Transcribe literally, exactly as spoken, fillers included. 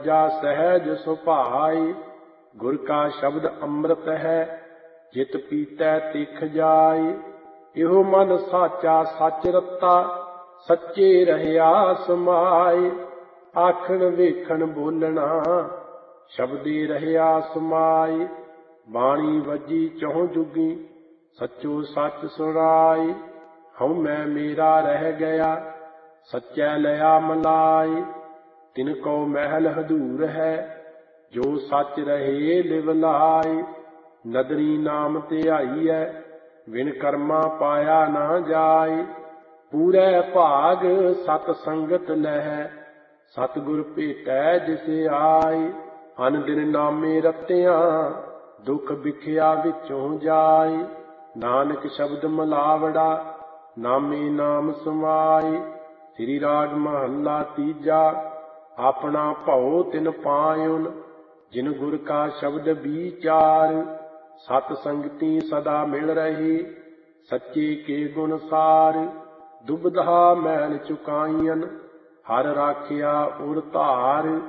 जा सहज सुभाई। गुर का शब्द अमृत है, जित पीतै तिख जाई। इहो मन साचा सच रता, सच्चे रहया समाई। आखण वेखण बोलना, शब्दे रहया समाई। बाणी वजी चौं जुगी, सचो सच सुनाई। हऊँ मैं मेरा रह गया, सच्चै लया मलाई। तिनको महल हदूर है, जो सच रहे लिवलाई। नदरी नाम धियाईਐ, बिन कर्मा पाया ना जाई। पूरै भाग सत संगत लहै, सतगुर भेटै जिसे आई। अन दिन नामे रतियां, दुख बिखिया विचों जाई। नानक शब्द मिलावड़ा, नामे नाम समाई। श्री राग महला तीजा। अपना भਉ तिन पायुन, जिन गुर का शब्द विचार। सत संगति सदा मिल रही, सच्चे के गुण सार। दुबधा मैल चुकाईयन, हर राखिया उर धार।